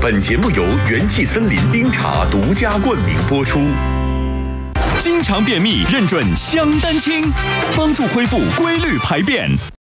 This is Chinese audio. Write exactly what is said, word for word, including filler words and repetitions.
本节目由元气森林冰茶独家冠名播出。 经常便秘，认准香丹清，帮助恢复规律排便。